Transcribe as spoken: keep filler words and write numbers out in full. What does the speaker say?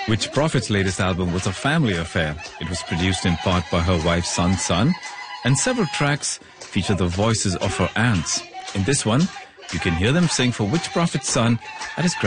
Witch Prophet's latest album was a family affair. It was produced in part by her wife Sun Sun, and several tracks feature the voices of her aunts. In this one, you can hear them sing for Witch Prophet's son at his